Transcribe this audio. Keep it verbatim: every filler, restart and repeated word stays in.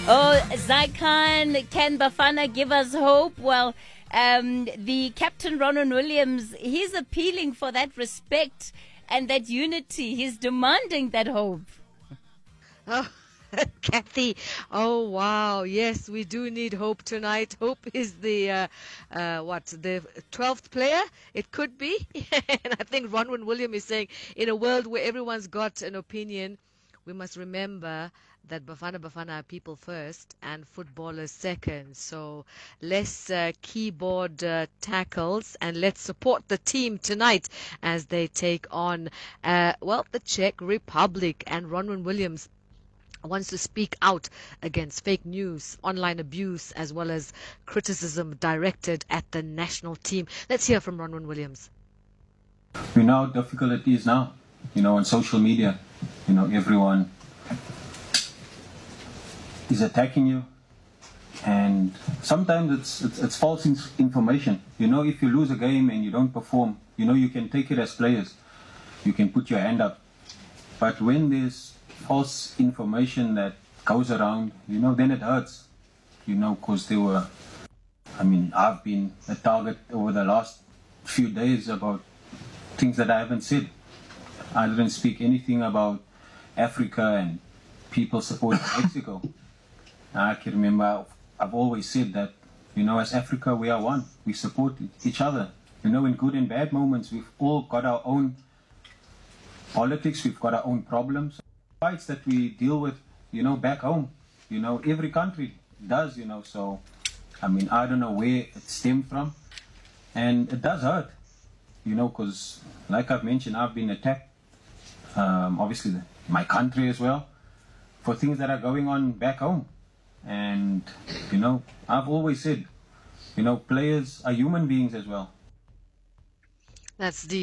Oh, Zycon, can Bafana give us hope? Well, um, the captain, Ronwen Williams, he's appealing for that respect and that unity. He's demanding that hope. Oh, Kathy. Oh, wow. Yes, we do need hope tonight. Hope is the, uh, uh, what, the twelfth player? It could be. And I think Ronwen Williams is saying, in a world where everyone's got an opinion, we must remember that Bafana Bafana are people first and footballers second. So less uh, keyboard uh, tackles and let's support the team tonight as they take on, uh, well, the Czech Republic. And Ronwen Williams wants to speak out against fake news, online abuse, as well as criticism directed at the national team. Let's hear from Ronwen Williams. We know how difficult it is now, you know, on social media. You know, everyone is attacking you, and sometimes it's, it's, it's false information. You know, if you lose a game and you don't perform, you know, you can take it as players. You can put your hand up. But when there's false information that goes around, you know, then it hurts, you know, because they were, I mean, I've been a target over the last few days about things that I haven't said. I didn't speak anything about Africa and people supporting Mexico. I can remember I've always said that, you know, as Africa, we are one. We support each other. You know, in good and bad moments, we've all got our own politics, we've got our own problems. Fights that we deal with, you know, back home. You know, every country does, you know, so, I mean, I don't know where it stemmed from. And it does hurt, you know, because, like I've mentioned, I've been attacked, um, obviously, the, my country as well, for things that are going on back home. And, you know, I've always said, you know, players are human beings as well. That's the